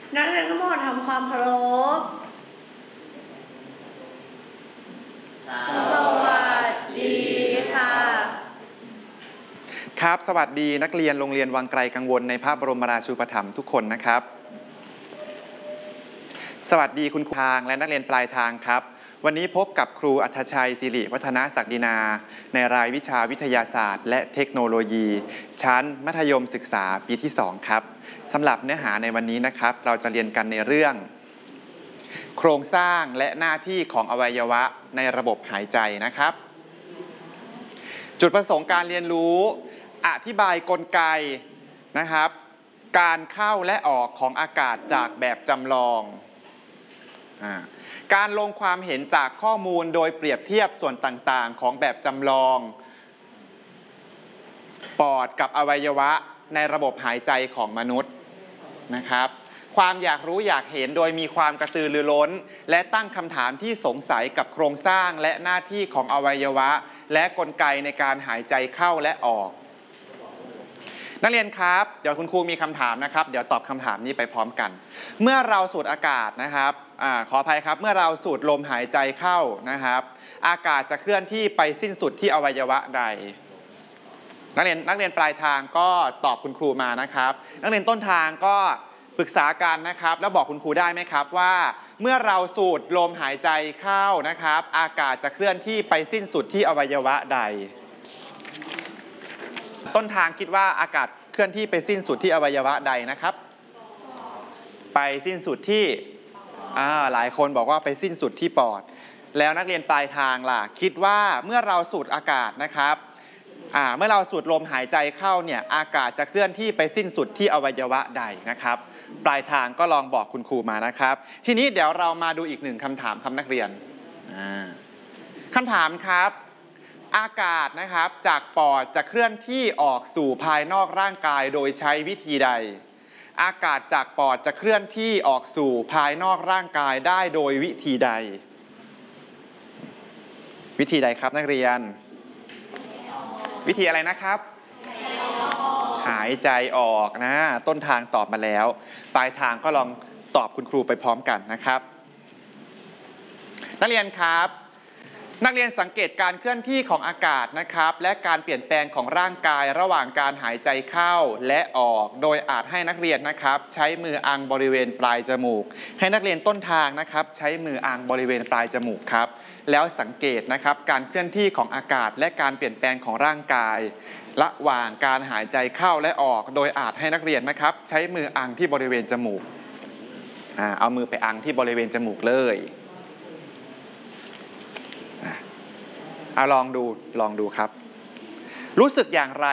นักเรียนทั้งหมดทำความเคารพสวัสดีค่ะครับสวัสดีนักเรียนโรงเรียนวังไกลกังวลในพระบรมราชูปถัมภ์ทุกคนนะครับสวัสดีคุณครูทางและนักเรียนปลายทางครับวันนี้พบกับครูอัธชัยศิริวัฒนศักดินาในรายวิชาวิทยาศาสตร์และเทคโนโลยีชั้นมัธยมศึกษาปีที่2ครับสำหรับเนื้อหาในวันนี้นะครับเราจะเรียนกันในเรื่องโครงสร้างและหน้าที่ของอวัยวะในระบบหายใจนะครับจุดประสงค์การเรียนรู้อธิบายกลไกนะครับการเข้าและออกของอากาศจากแบบจำลองการลงความเห็นจากข้อมูลโดยเปรียบเทียบส่วนต่างๆของแบบจำลองปอดกับอวัยวะในระบบหายใจของมนุษย์นะครับความอยากรู้อยากเห็นโดยมีความกระตือรือร้นและตั้งคำถามที่สงสัยกับโครงสร้างและหน้าที่ของอวัยวะและกลไกในการหายใจเข้าและออกนักเรียนครับเดี๋ยวคุณครูมีคำถามนะครับเดี๋ยวตอบคำถามนี้ไปพร้อมกันเมื่อเราสูดอากาศนะครับขออภัยครับเมื่อเราสูดลมหายใจเข้านะครับอากาศจะเคลื่อนที่ไปสิ้นสุดที่อวัยวะใดนักเรียนปลายทางก็ตอบคุณครูมานะครับนักเรียนต้นทางก็ปรึกษากันนะครับแล้วบอกคุณครูได้ไหมครับว่าเมื่อเราสูดลมหายใจเข้านะครับอากาศจะเคลื่อนที่ไปสิ้นสุดที่อวัยวะใดต้นทางคิดว่าอากาศเคลื่อนที่ไปสิ้นสุดที่อวัยวะใดนะครับไปสิ้นสุดที่หลายคนบอกว่าไปสิ้นสุดที่ปอดแล้วนักเรียนปลายทางล่ะคิดว่าเมื่อเราสูดอากาศนะครับเมื่อเราสูดลมหายใจเข้าเนี่ยอากาศจะเคลื่อนที่ไปสิ้นสุดที่อวัยวะใดนะครับปลายทางก็ลองบอกคุณครูมานะครับทีนี้เดี๋ยวเรามาดูอีกหนึ่งคำถามครับนักเรียนคำถามครับอากาศนะครับจากปอดจะเคลื่อนที่ออกสู่ภายนอกร่างกายโดยใช้วิธีใดอากาศจากปอดจะเคลื่อนที่ออกสู่ภายนอกร่างกายได้โดยวิธีใดวิธีใดครับนักเรียนวิธีอะไรนะครับหายใจออกนะต้นทางตอบมาแล้วปลายทางก็ลองตอบคุณครูไปพร้อมกันนะครับนักเรียนครับนักเรียนสังเกตการเคลื่อนที่ของอากาศนะครับและการเปลี่ยนแปลงของร่างกายระหว่างการหายใจเข้าและออกโดยอาจให้นักเรียนนะครับใช้มืออังบริเวณปลายจมูกให้นักเรียนต้นทางนะครับใช้มืออังบริเวณปลายจมูกครับแล้วสังเกตนะครับการเคลื่อนที่ของอากาศและการเปลี่ยนแปลงของร่างกายระหว่างการหายใจเข้าและออกโดยอาจให้นักเรียนนะครับใช้มืออังที่บริเวณจมูกเอามือไปอังที่บริเวณจมูกเลยลองดูครับรู้สึกอย่างไร